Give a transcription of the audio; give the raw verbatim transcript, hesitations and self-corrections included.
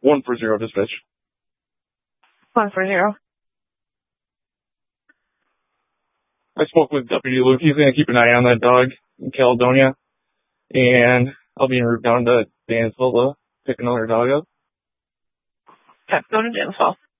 One for zero dispatch. One for zero. I spoke with Deputy Luke. He's going to keep an eye on that dog in Caledonia. And I'll be en route down to Dansville to pick another dog up. Okay, go to Dansville.